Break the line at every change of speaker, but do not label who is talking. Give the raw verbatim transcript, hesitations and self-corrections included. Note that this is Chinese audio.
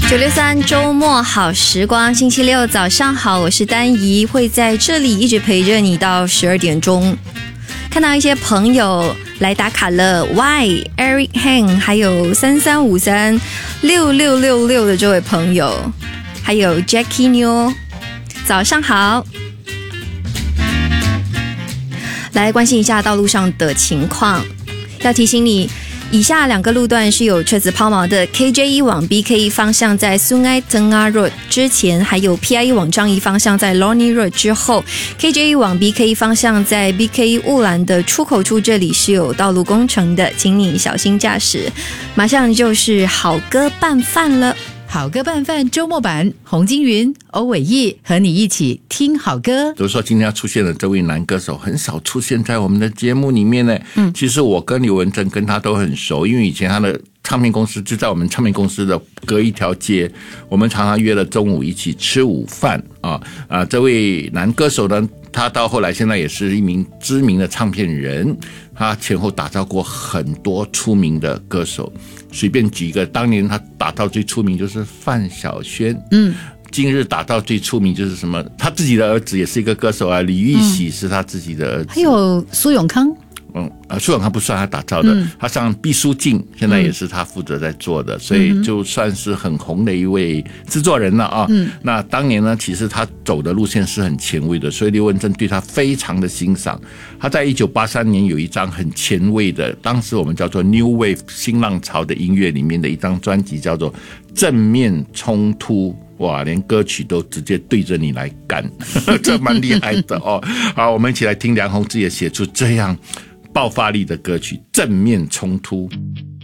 九六三周末好时光，星期六早上好，我是丹怡，会在这里一直陪着你到十二点钟。看到一些朋友来打卡了 Y Eric Hang 还有三三五三六六六六的这位朋友，还有 Jackie New， 早上好。来关心一下道路上的情况，要提醒你以下两个路段是有车子抛锚的 ，K J 一 往 B K 一 方向在 Sungai Tengah Road 之前，还有 P I 一 往樟宜方向在 Lornie Road 之后 ，K J 一 往 B K 一 方向在 B K 一 雾兰的出口处，这里是有道路工程的，请你小心驾驶。马上就是好歌拌饭了。
好歌拌饭周末版，洪金云、欧伟毅和你一起听好歌。
比如说今天要出现的这位男歌手很少出现在我们的节目里面呢。嗯，其实我跟刘文正跟他都很熟，因为以前他的唱片公司就在我们唱片公司的隔一条街，我们常常约了中午一起吃午饭啊啊！这位男歌手呢，他到后来现在也是一名知名的唱片人，他前后打造过很多出名的歌手，随便举一个，当年他打造最出名就是范晓萱，嗯，今日打造最出名就是什么？他自己的儿子也是一个歌手啊，李玉玺是他自己的儿子，
还有苏永康。
嗯，啊，苏永康不算他打造的，嗯、他像毕书尽，现在也是他负责在做的，嗯、所以就算是很红的一位制作人了啊。嗯，那当年呢，其实他走的路线是很前卫的，所以刘文正对他非常的欣赏。他在一九八三年有一张很前卫的，当时我们叫做 New Wave 新浪潮的音乐里面的一张专辑，叫做《正面冲突》。哇，连歌曲都直接对着你来干，这蛮厉害的哦。好，我们一起来听梁弘志也写出这样爆发力的歌曲《正面冲突》。